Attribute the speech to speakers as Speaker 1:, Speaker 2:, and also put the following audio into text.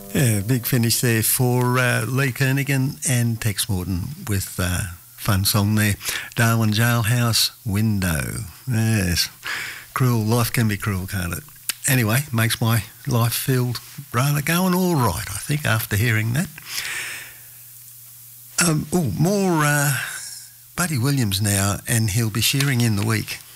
Speaker 1: Yeah, big finish there for Lee Kernaghan and Tex Morton with fun song there. Darwin Jailhouse Window. Yes, cruel. Life can be cruel, can't it? Anyway, makes my life feel rather going all right, I think, after hearing that. More Buddy Williams now, and he'll be sharing in the week.